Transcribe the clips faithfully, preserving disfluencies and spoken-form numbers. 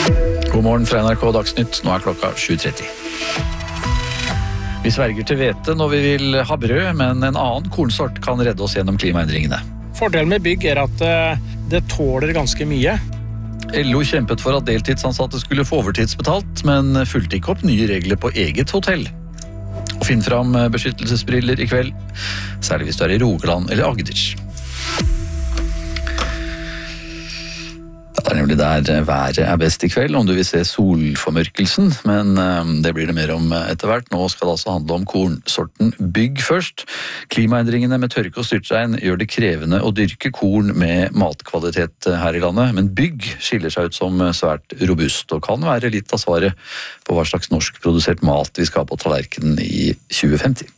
God morgen fra N R K Dagsnytt, nå er klokka sju tretti. Vi sverger til hvete når vi vil ha brød, men en annen kornsort kan redde oss gjennom klimaendringene. Fordelen med bygg er at det tåler ganske mye. L O kjempet for at deltidsansatte skulle få overtidsbetalt, men fulgte ikke opp nye regler på eget hotell. Og finn fram beskyttelsesbriller i kveld, særlig hvis du er i Rogaland eller Agder. Det er nemlig der været er best i kveld, om du vil se solformørkelsen, men det blir det mer om etter hvert. Nå skal det altså handle om kornsorten bygg først. Klimaendringene med tørke og styrtregn gjør det krevende å dyrke korn med matkvalitet her i landet, men bygg skiller seg ut som svært robust, og kan være litt av svaret på hva slags norskprodusert mat vi skal ha på tallerkenen i tjue femti.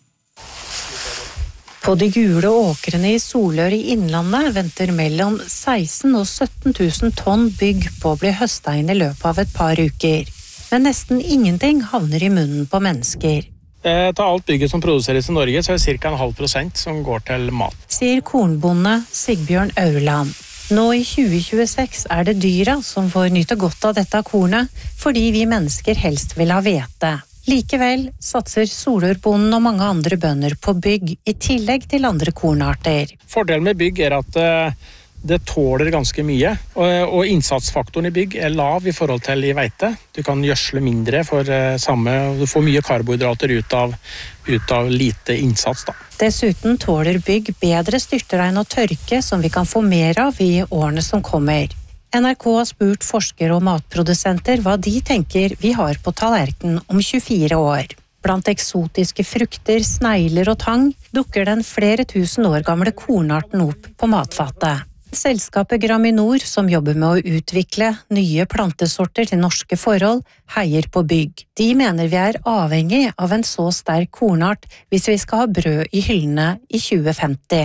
På de gule åkrene i Solør i Innlandet venter mellom seksten og sytten tusen tonn bygg på å bli høstet inn i løpet av et par uker. Men nesten ingenting havner i munnen på mennesker. Eh, til alt bygget som produseres i Norge, så er det cirka en halv prosent som går til mat. Sier kornbonde Sigbjørn Aurland. Nå i tjue tjueseks er det dyra som får nyte godt av dette kornet, fordi vi mennesker helst vil ha hvete. Likevel satser Solørbonden og mange andre bønder på bygg i tillegg til andre kornarter. Fordelen med bygg er at det tåler ganske mye, og innsatsfaktoren i bygg er lav i forhold til i hvete. Du kan gjødsle mindre for samme, og du får mye karbohydrater ut av, ut av lite innsats da. Dessuten tåler bygg bedre styrtregn og tørke som vi kan få mer av i årene som kommer. N R K har spurt forskere og matprodusenter hva de tenker vi har på tallerkenen om tjuefire år. Blant eksotiske frukter, snegler og tang dukker den flere tusen år gamle kornarten opp på matfatet. Selskapet Graminor, som jobber med å utvikle nye plantesorter til norske forhold, heier på bygg. De mener vi er avhengig av en så sterk kornart hvis vi skal ha brød i hyllene i tjue femti.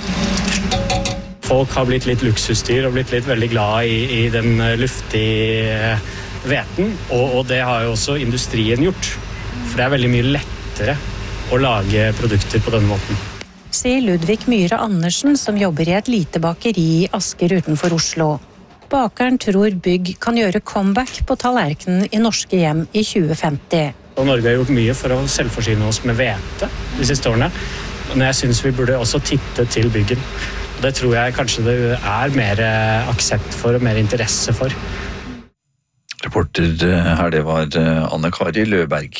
Folk har blitt litt luksusdyr og blitt litt veldig glad i, i den luftige hveten, og, og det har jo også industrien gjort. For det er veldig mye lettere å lage produkter på denne måten. Sier Ludvig Myhre Andersen, som jobber i et lite bakeri i Asker utenfor Oslo. Bakeren tror bygg kan gjøre comeback på tallerkenen i norske hjem i tjue femti. Og Norge har gjort mye for å selvforsyne oss med hvete de siste årene, men jeg synes vi burde også titte til byggen. Det tror jeg kanskje det er mer aksept for og mer interesse for. Reporter her, det var Anne-Kari Løberg.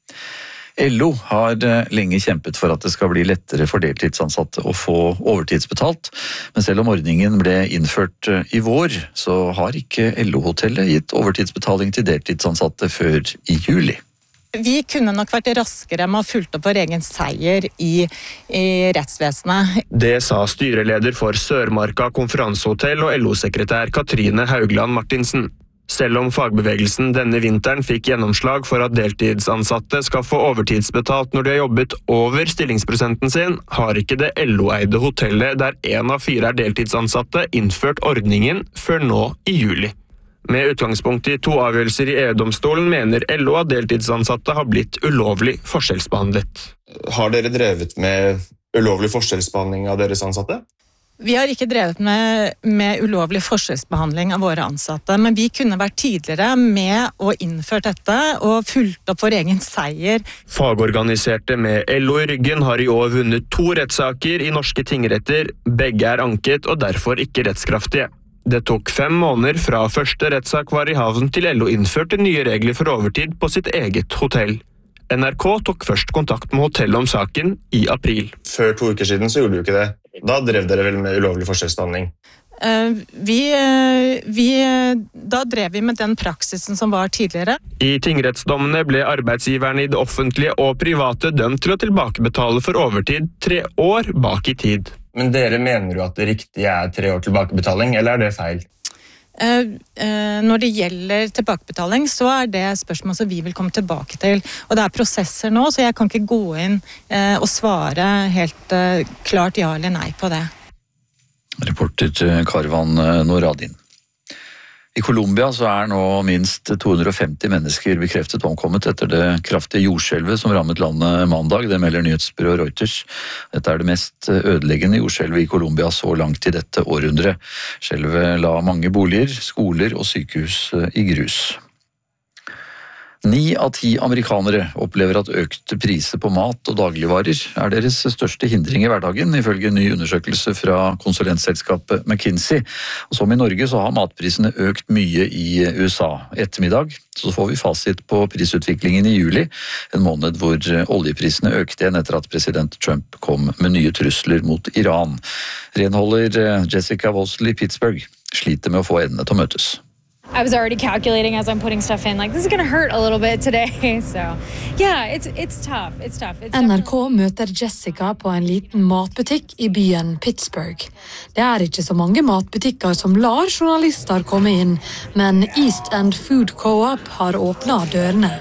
L O har lenge kjempet for at det skal bli lettere for deltidsansatte å få overtidsbetalt, men selv om ordningen ble innført i vår, så har ikke L O-hotellet gitt overtidsbetaling til deltidsansatte før i juli. Vi kunne nok vært raskere med å fulgt opp vår egen seier i, i rettsvesenet. Det sa styreleder for Sørmarka konferansehotell og L O-sekretær Katrine Haugland Martinsen. Selv om fagbevegelsen denne vinteren fikk gjennomslag for at deltidsansatte skal få overtidsbetalt når de har jobbet over stillingsprosenten sin, har ikke det L O-eide hotellet der en av fire er deltidsansatte innført ordningen før nå i juli. Med utgangspunkt i to avgjørelser i E U-domstolen mener L O at deltidsansatte har blitt ulovlig forskjellsbehandlet. Har dere drevet med ulovlig forskjellsbehandling av deres ansatte? Vi har ikke drevet med, med ulovlig forskjellsbehandling av våre ansatte, men vi kunne vært tidligere med å innføre dette og fulgt opp vår egen seier. Fagorganiserte med L O i ryggen har i år vunnet to rettssaker i norske tingretter. Begge er anket og derfor ikke rettskraftige. Det tok fem måneder fra første rettssak var i havn til L O innførte nye regler for overtid på sitt eget hotell. N R K tok først kontakt med hotellet om saken i april. Før to uker siden så gjorde du ikke det. Da drev dere vel med ulovlig forskjellsbehandling? Uh, vi, uh, vi, uh, da drev vi med den praksisen som var tidligere. I tingrettsdommene ble arbeidsgiverne i det offentlige og private dømt til å tilbakebetale for overtid tre år bak i tid. Men dere mener jo at det riktige er tre år tilbakebetaling, eller er det feil? Uh, uh, når det gjelder tilbakebetaling, så er det spørsmål som vi vil komme tilbake til. Og det er prosesser nå, så jeg kan ikke gå inn uh, og svare helt uh, klart ja eller nei på det. Reporter Karvan Noradin. I Colombia så er nå minst to hundre og femti mennesker bekreftet omkommet etter det kraftige jordskjelvet som rammet landet mandag, det melder nyhetsbyrået Reuters. Dette er det mest ødeleggende jordskjelvet i Colombia så langt i dette århundret. Skjelvet la mange boliger, skoler og sykehus i grus. Ni av ti amerikanere opplever at økte priser på mat og dagligvarer er deres største hindring i hverdagen, ifølge en ny undersøkelse fra konsulentselskapet McKinsey. Og som i Norge så har matprisene økt mye i U S A. Ettermiddag så får vi fasit på prisutviklingen i juli, en måned hvor oljeprisene økte igjen etter at president Trump kom med nye trusler mot Iran. Renholder Jessica Vosley i Pittsburgh sliter med å få endene til å møtes. I was already calculating as I'm putting stuff in, like this is going to hurt a little bit today. So, yeah, it's it's tough. It's tough. It's N R K møter Jessica på en liten matbutikk i byen Pittsburgh. Det er ikke så mange matbutikker som lar journalister komme inn, men East End Food Co-op har åpnet dørene.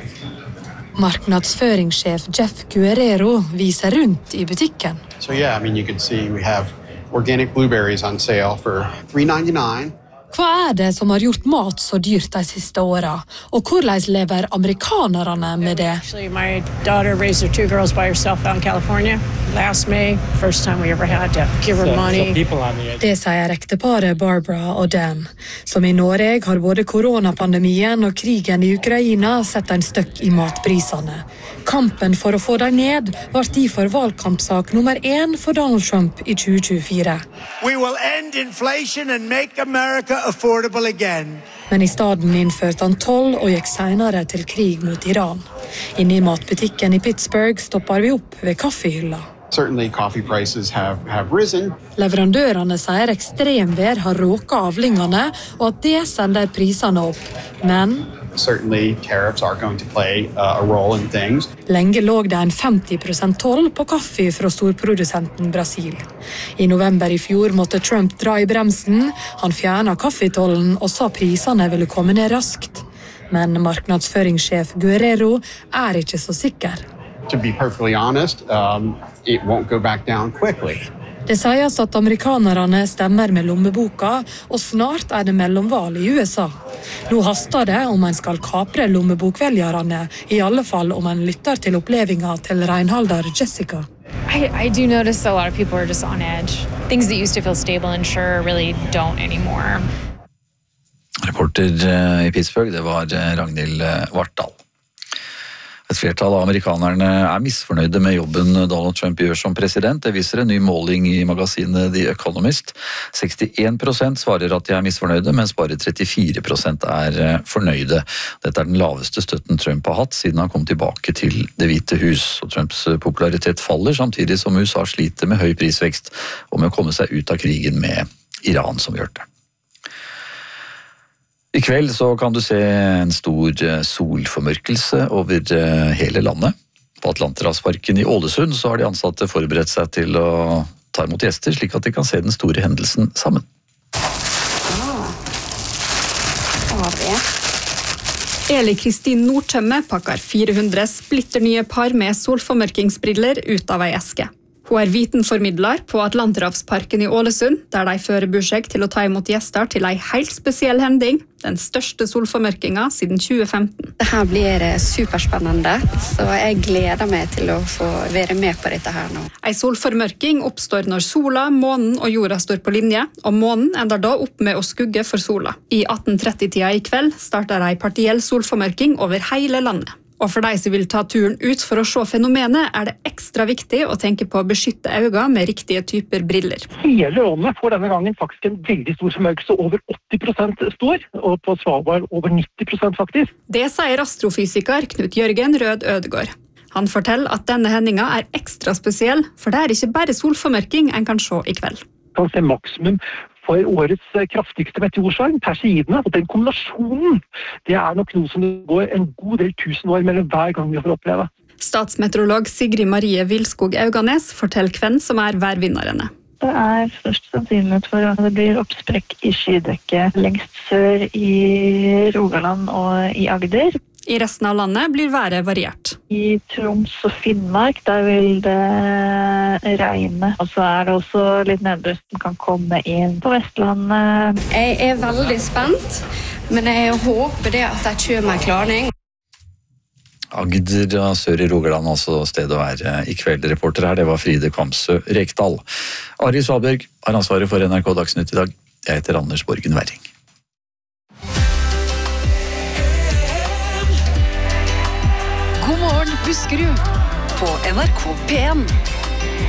Marknadsføringssjef Jeff Guerrero viser rundt i butikken. So yeah, I mean you can see we have organic blueberries on sale for three ninety-nine. Hva er det som har gjort mat så dyrt de siste årene, og hvordan lever amerikanerne med det? Actually, my daughter raised her two girls by herself out in California last May. First time we ever had to give her money. Det sier ekteparet Barbara og Dan, som i Norge har både koronapandemien og krigen i Ukraina sett en støkk i matprisene. Kampen for å få dem ned var derfor valgkampsak nummer én for Donald Trump i tjue tjuefire. We will end inflation and make America affordable again. Men i stedet innførte han toll og gikk senere til krig mot Iran. Inne i matbutikken i Pittsburgh stopper vi opp ved kaffehylla. Certainly coffee prices have, have risen. Leverandørene sier ekstremvær har råket avlingene, og at det sender prisene opp. Men certainly tariffs are going to play uh, a role in things. Lenge lå det en femti prosent toll på kaffe fra storprodusenten Brasil. I november i fjor måtte Trump dra i bremsen. Han fjernet kaffetollen og sa prisene ville komme ned raskt. Men marknadsføringssjef Guerrero er ikke så sikker. To be perfectly honest, um, it won't go back down quickly. Det sies at amerikanerne stemmer med lommeboka, og snart er det mellomvalg i U S A. Nå haster det om en skal kapre lommebokvelgerne, i alle fall om en lytter til opplevelsen til renholder Jessica. I, I do notice a lot of people are just on edge. Things that used to feel stable and sure really don't anymore. Reporter i Pittsburgh, det var Ragnhild Vartdal. Et flertall av amerikanerne er misfornøyde med jobben Donald Trump gjør som president. Det viser en ny måling i magasinet The Economist. sekstien prosent svarer at de er misfornøyde, mens bare trettifire prosent er fornøyde. Dette er den laveste støtten Trump har hatt siden han kom tilbake til Det hvite hus. Og Trumps popularitet faller samtidig som U S A sliter med høy prisvekst og med å komme seg ut av krigen med Iran, som vi hørte. I kveld så kan du se en stor solformørkelse over hele landet. På Atlanterhavsparken i Ålesund så har de ansatte forberedt seg til å ta imot gjester, slik at de kan se den store hendelsen sammen. Eli Kristin Nordtømme pakker fire hundre splitter nye par med solformørkingsbriller ut av ei eske. Hun er vitenformidler på Atlanterhavsparken i Ålesund, der de forbereder seg til å ta imot gjester til en helt spesiell hending, den største solformørkingen siden tjue femten. Dette blir superspennende, så jeg gleder meg til å få være med på dette her nå. En solformørking oppstår når sola, månen og jorda står på linje, og månen ender da opp med å skugge for sola. I atten tretti-tida i kveld starter en partiell solformørking over hele landet. Og for de som vil ta turen ut for å se fenomenet, er det ekstra viktig å tenke på å beskytte øynene med riktige typer briller. Hele landet får denne gangen faktisk en veldig stor formørkelse, over åtti prosent stor, og på Svalbard over nitti prosent faktisk. Det sier astrofysiker Knut Jørgen Rød Ødegård. Han forteller at denne hendingen er ekstra spesiell, for det er ikke bare solformørking en kan se i kveld. Man kan se maksimum for årets kraftigste meteorsvarm, Perseidene, og den kombinasjonen, det er nok noe som går en god del tusen år mellom hver gang vi får oppleve. Statsmeteorolog Sigrid Marie Vilskog Auganes forteller hvem som er værvinnerne. Det er størst sannsynlighet for at det blir oppsprekk i skydekket lengst sør i Rogaland og i Agder. I resten av landet blir været variert. I Troms og Finnmark, der vil det regne. Og så er det også litt nedbør som kan komme inn på Vestlandet. Jeg er veldig spent, men jeg håper det at det kommer en klarning. Agder og sør i Rogaland, altså stedet å være i kveld. Reporter her, det var Fride Kvamsø Rekdal. Ari Svalberg har ansvaret for N R K Dagsnytt i dag. Jeg heter Anders Borgen Werring. God morgen, Buskerud på N R K P en.